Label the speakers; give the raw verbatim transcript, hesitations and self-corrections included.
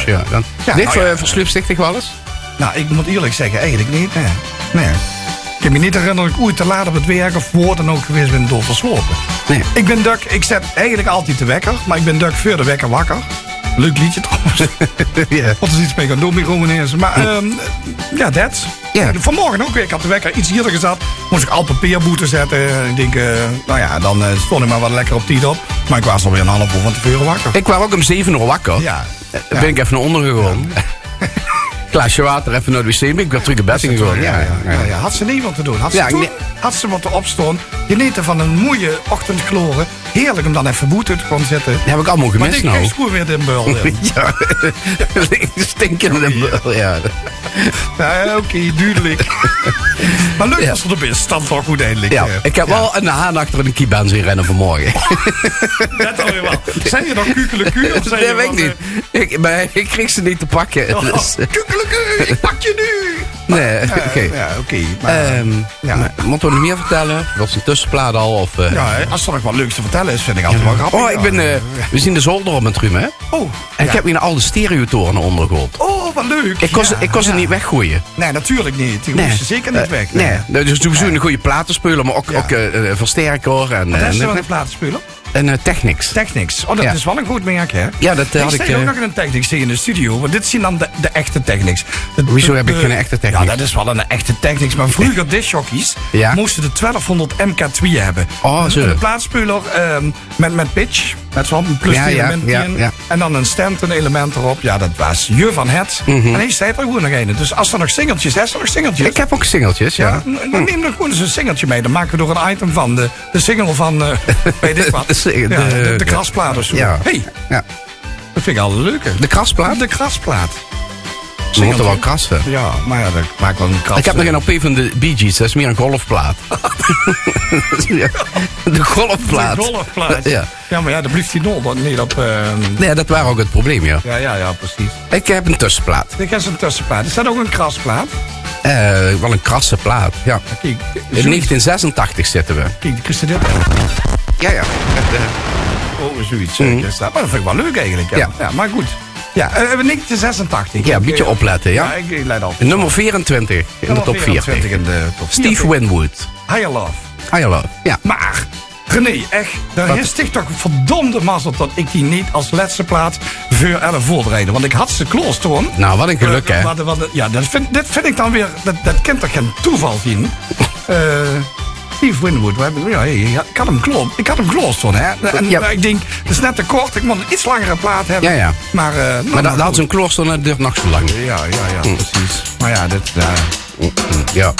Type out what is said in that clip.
Speaker 1: ja. Dan,
Speaker 2: Ja,
Speaker 1: dit
Speaker 2: nou
Speaker 1: nou,
Speaker 2: ja.
Speaker 1: versleepsticht ik wel eens?
Speaker 2: Nou, ik moet eerlijk zeggen, eigenlijk niet. Nee. nee. Ik kan me niet herinneren dat ik ooit te laat op het werk of voor dan ook geweest ben door verslopen.
Speaker 1: Nee.
Speaker 2: Ik ben Duk, ik zet eigenlijk altijd de wekker, maar ik ben Duk voor de wekker wakker. Leuk liedje trouwens.
Speaker 1: Ja.
Speaker 2: Wat is iets mee gaan doen, gewoon eens. Maar ja, um, ja dat.
Speaker 1: Ja.
Speaker 2: Vanmorgen ook weer. Ik had de wekker iets eerder gezet. Moest ik al papierboete zetten. Ik denk, uh, nou ja, dan uh, stond ik maar wat lekker op tijd op. Maar ik was alweer een half uur van tevoren wakker.
Speaker 1: Ik kwam ook om zeven uur wakker.
Speaker 2: Ja.
Speaker 1: Dan ben ik even naar onder gegaan. Ja. Glaasje water, even naar de wc. Ben ik weer terug in bed gegaan.
Speaker 2: Ja, ja, ja, ja. Had ze niet wat te doen. Had ze,
Speaker 1: Ja,
Speaker 2: toen,
Speaker 1: nee.
Speaker 2: had ze wat te opstaan. Genieten van een mooie ochtendkloren. Heerlijk om dan even boete te gaan zitten.
Speaker 1: Dat heb ik allemaal
Speaker 2: Maar
Speaker 1: gemist
Speaker 2: ik
Speaker 1: nou.
Speaker 2: kreeg schoen weer in beul.
Speaker 1: Ja, stinkende beul, ja.
Speaker 2: Ja, oké, okay, duidelijk. Maar leuk
Speaker 1: Ja.
Speaker 2: als het op is. Stand toch goed eindelijk.
Speaker 1: Ja,
Speaker 2: eh.
Speaker 1: ik heb
Speaker 2: Ja.
Speaker 1: wel een haan achter een kiebaan zien rennen vanmorgen.
Speaker 2: Dat alweer wel. Zijn je dan kukeleku? Of zijn je
Speaker 1: Dat weet ik
Speaker 2: wat,
Speaker 1: niet. Ik, maar ik kreeg ze niet te pakken.
Speaker 2: Oh,
Speaker 1: Dus,
Speaker 2: kukeleku, ik pak je nu.
Speaker 1: nee, oké.
Speaker 2: Okay. Ja, oké. Okay, maar,
Speaker 1: Ehm,
Speaker 2: ja.
Speaker 1: maar Moeten we nog meer vertellen? Was een tussenplaat al? Of, uh...
Speaker 2: ja, als er nog wat leuks te vertellen is, vind ik altijd wel grappig.
Speaker 1: Oh, ik ben, uh, we zien de zolder op met Ruum, hè?
Speaker 2: Oh,
Speaker 1: En
Speaker 2: ja.
Speaker 1: ik heb hier al de stereotoren ondergooid.
Speaker 2: Oh, wat leuk.
Speaker 1: Ik kon,
Speaker 2: ja,
Speaker 1: ze, ik kon ze
Speaker 2: ja.
Speaker 1: niet weggooien.
Speaker 2: Nee, natuurlijk niet. Die hoeven ze zeker niet
Speaker 1: Eh,
Speaker 2: weg.
Speaker 1: Nee, nee. Dus sowieso een goede platenspeler, maar ook,
Speaker 2: Ja.
Speaker 1: ook uh, versterker en,
Speaker 2: Wat
Speaker 1: uh,
Speaker 2: is er
Speaker 1: en,
Speaker 2: wat de platen spelen?
Speaker 1: en uh, Technics.
Speaker 2: Technics. Oh, dat
Speaker 1: Ja.
Speaker 2: is wel een goed merk, hè?
Speaker 1: Ja, dat uh,
Speaker 2: Ik
Speaker 1: had ik...
Speaker 2: steek ook
Speaker 1: Uh,
Speaker 2: nog een Technics in de studio, want dit zijn dan de, de echte Technics. De,
Speaker 1: Hoezo
Speaker 2: de-
Speaker 1: heb ik
Speaker 2: de-
Speaker 1: geen echte Technics?
Speaker 2: Ja, dat is wel een echte Technics. Maar vroeger discjockeys
Speaker 1: Ja.
Speaker 2: moesten de twaalfhonderd M K twee hebben.
Speaker 1: Oh, zo.
Speaker 2: Een, een plaatspeler um, met, met pitch, met zo'n plus
Speaker 1: Ja,
Speaker 2: die
Speaker 1: ja,
Speaker 2: elementen
Speaker 1: ja,
Speaker 2: in.
Speaker 1: ja.
Speaker 2: En dan een stand, een element erop. Ja, dat was je van het.
Speaker 1: Mhm.
Speaker 2: En hij staat er gewoon nog een. Dus als er nog singeltjes is, er nog singeltjes.
Speaker 1: ik heb ook singeltjes, ja.
Speaker 2: Ja, dan neem er gewoon eens een singeltje mee. Dan maken we er een item van. De, de single van, uh, bij dit wat.
Speaker 1: De sing-
Speaker 2: Ja, de,
Speaker 1: de-
Speaker 2: de krasplaat of zo.
Speaker 1: Ja.
Speaker 2: Hey,
Speaker 1: ja.
Speaker 2: dat vind ik al een leuke.
Speaker 1: De krasplaat?
Speaker 2: De krasplaat.
Speaker 1: Ze moeten wel krassen.
Speaker 2: Ja, maar ja, dat maakt wel een kras.
Speaker 1: Ik heb nog een L P van de Bee Gees, dat is meer een golfplaat. Ja, de golfplaat.
Speaker 2: De golfplaat.
Speaker 1: Ja.
Speaker 2: Ja, maar ja, dat blijft die nul dan niet op... Uh,
Speaker 1: Nee, dat waren ook het probleem, ja.
Speaker 2: ja, ja, ja, precies.
Speaker 1: Ik heb een tussenplaat.
Speaker 2: Ik heb zo'n tussenplaat. Er staat ook een krasplaat.
Speaker 1: Uh, wel een krasse plaat, ja.
Speaker 2: Kijk,
Speaker 1: In negentien zesentachtig zitten we.
Speaker 2: Kijk, kun je dit?
Speaker 1: Ja, ja.
Speaker 2: Oh, zoiets.
Speaker 1: Mhm.
Speaker 2: Mm. Maar dat vind ik wel leuk eigenlijk. Ja,
Speaker 1: Ja.
Speaker 2: ja maar goed. Ja, uh, negentien zesentachtig.
Speaker 1: Ja, een beetje opletten, ja.
Speaker 2: Ja, ik, ik leid al.
Speaker 1: Nummer vierentwintig in de top
Speaker 2: vierentwintig
Speaker 1: veertig.
Speaker 2: in de top
Speaker 1: Steve Winwood.
Speaker 2: Higher Love.
Speaker 1: Higher Love, ja.
Speaker 2: Maar, René, echt, daar
Speaker 1: Wat?
Speaker 2: is toch toch verdomde mazzel dat ik die niet als laatste plaat voor elf voorbereiden. Want ik had ze kloostoon.
Speaker 1: Nou, wat een geluk, hè.
Speaker 2: Wat, wat, ja, dat vind, dit vind ik dan weer, dat, dat kan toch geen toeval zien. Eh Steve Winwood, we hebben, ja, hey, ik had hem kloon, ik had hem kloostoon, hè. En,
Speaker 1: Ja.
Speaker 2: maar ik denk, dat is net te kort, ik moet een iets langere plaat hebben.
Speaker 1: Ja, ja.
Speaker 2: Maar, uh, nou,
Speaker 1: Maar dat, dat
Speaker 2: goed.
Speaker 1: is een klooster en dat duurt nog zo lang.
Speaker 2: Ja, ja, ja, precies. Maar ja, dit, ja.
Speaker 1: Ja.